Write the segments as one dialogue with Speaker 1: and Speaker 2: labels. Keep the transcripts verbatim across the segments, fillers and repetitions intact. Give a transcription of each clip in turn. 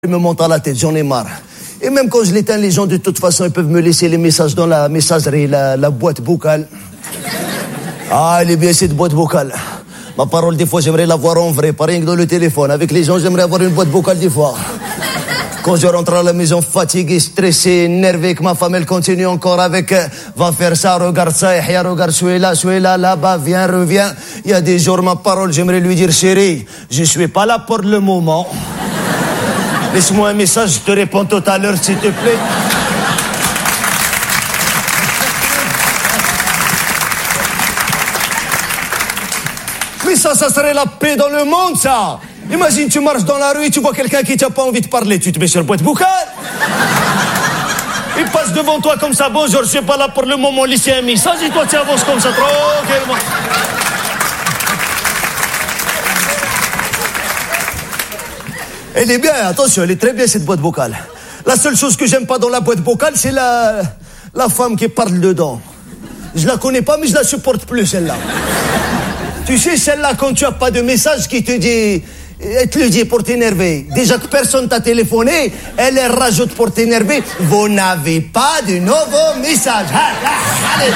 Speaker 1: Il me monte à la tête, j'en ai marre. Et même quand je l'éteins, les gens, de toute façon, ils peuvent me laisser les messages dans la messagerie, la, la boîte vocale. Ah, elle est bien, cette boîte vocale. Ma parole, des fois, j'aimerais la voir en vrai, pas rien que dans le téléphone. Avec les gens, j'aimerais avoir une boîte vocale des fois. Quand je rentre à la maison fatigué, stressé, énervé, que ma femme, elle continue encore avec euh, va faire ça, regarde ça, et regarde, sois là, sois là, là-bas, viens, reviens. Il y a des jours, ma parole, j'aimerais lui dire, chérie, je suis pas là pour le moment. Laisse-moi un message, je te réponds tout à l'heure, s'il te plaît. Mais ça, ça serait la paix dans le monde, ça. Imagine, tu marches dans la rue et tu vois quelqu'un qui t'a pas envie de parler. Tu te mets sur boîte vocale. Il passe devant toi comme ça. Bonjour, je suis pas là pour le moment, laissez un message et toi tu avances comme ça, tranquillement. Elle est bien, attention, elle est très bien cette boîte vocale. La seule chose que j'aime pas dans la boîte vocale, c'est la, la femme qui parle dedans. Je la connais pas, mais je la supporte plus, celle-là. Tu sais, celle-là, quand tu as pas de message qui te dit, elle te le dit pour t'énerver. Déjà que personne t'a téléphoné, elle, elle rajoute pour t'énerver. Vous n'avez pas de nouveaux messages. Allez.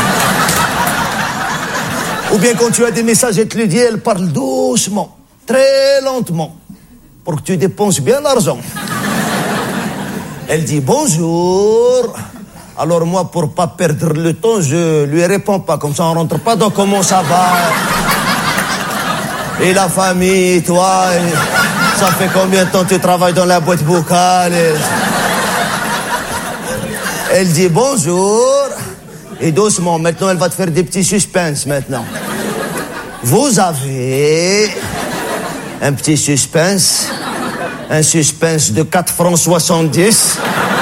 Speaker 1: Ou bien quand tu as des messages, elle te le dit, elle parle doucement, très lentement, pour que tu dépenses bien l'argent. Elle dit bonjour. Alors moi, pour pas perdre le temps, je lui réponds pas. Comme ça, on rentre pas dans comment ça va. Et la famille, et toi, et ça fait combien de temps que tu travailles dans la boîte vocale? Et... Elle dit bonjour. Et doucement, maintenant, elle va te faire des petits suspens maintenant. Vous avez un petit suspense. Un suspense de quatre francs soixante-dix.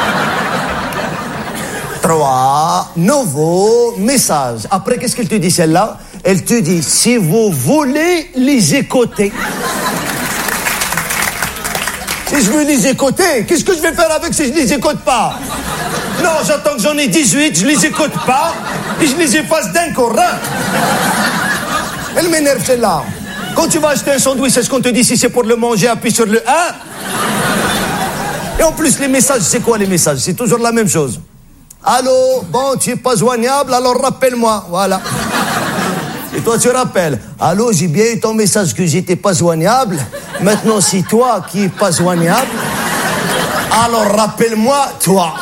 Speaker 1: Trois nouveaux messages. Après, qu'est-ce qu'elle te dit, celle-là? Elle te dit, si vous voulez les écouter. Si je veux les écouter, qu'est-ce que je vais faire avec si je les écoute pas? Non, j'attends que j'en ai dix-huit, je les écoute pas, et je les efface d'un coup. Elle m'énerve, celle-là. Quand tu vas acheter un sandwich, est-ce qu'on te dit si c'est pour le manger, appuie sur le un? Et en plus, les messages, c'est quoi les messages? C'est toujours la même chose. Allô, bon, tu es pas joignable, alors rappelle-moi, voilà. Et toi, tu rappelles. Allô, j'ai bien eu ton message que j'étais pas joignable. Maintenant, c'est toi qui es pas joignable. Alors, rappelle-moi, toi.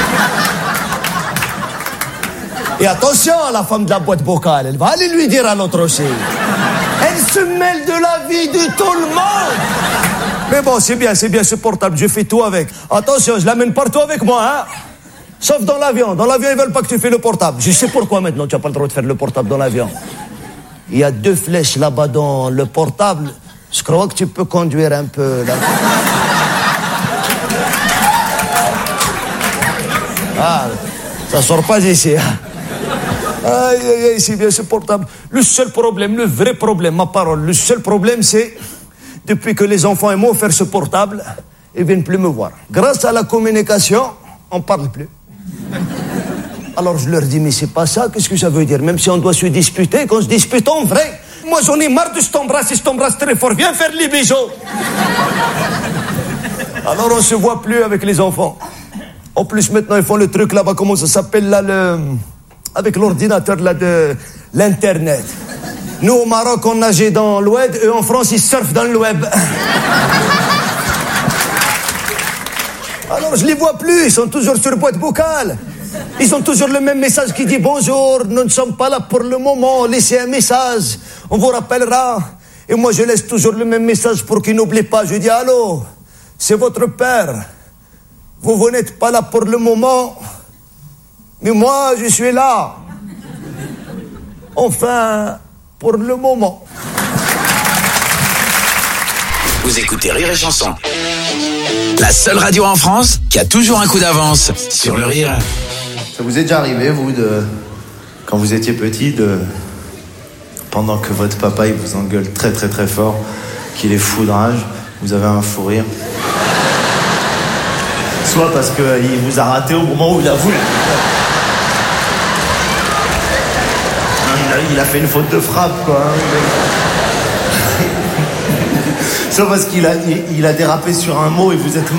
Speaker 1: Et attention à la femme de la boîte vocale. Elle va aller lui dire à l'autre aussi. Elle se mêle de la vie de tout le monde. Mais bon, c'est bien, c'est bien supportable. Je fais tout avec. Attention, je l'amène partout avec moi, hein. Sauf dans l'avion. Dans l'avion, ils veulent pas que tu fais le portable. Je sais pourquoi maintenant tu n'as pas le droit de faire le portable dans l'avion. Il y a deux flèches là-bas dans le portable. Je crois que tu peux conduire un peu là. Ah, ça sort pas d'ici. Aïe, aïe, aïe, c'est bien ce portable. Le seul problème, le vrai problème, ma parole, le seul problème, c'est depuis que les enfants m'ont offert ce portable, ils viennent plus me voir. Grâce à la communication, on parle plus. Alors je leur dis, mais c'est pas ça, qu'est-ce que ça veut dire? Même si on doit se disputer, qu'on se dispute en vrai. Moi j'en ai marre de je t'embrasse, je t'embrasse très fort, viens faire les bisous. Alors on se voit plus avec les enfants. En plus maintenant ils font le truc là-bas, comment ça s'appelle là, le... avec l'ordinateur là de l'internet. Nous au Maroc on nageait dans le web, eux en France ils surfent dans le web. Alors je les vois plus, ils sont toujours sur boîte vocale. Ils ont toujours le même message qui dit bonjour, nous ne sommes pas là pour le moment, laissez un message, on vous rappellera. Et moi je laisse toujours le même message pour qu'ils n'oublient pas. Je dis allô, c'est votre père, vous, vous n'êtes pas là pour le moment, mais moi je suis là. Enfin, pour le moment.
Speaker 2: Vous écoutez Rire et Chanson, la seule radio en France qui a toujours un coup d'avance sur le rire.
Speaker 3: Ça vous est déjà arrivé, vous, de quand vous étiez petit, de pendant que votre papa il vous engueule très très très fort, qu'il est foudrage, vous avez un fou rire? Soit parce qu'il vous a raté au moment où il a voulu. Il a, il a fait une faute de frappe, quoi. Soit parce qu'il a, il, il a dérapé sur un mot et vous êtes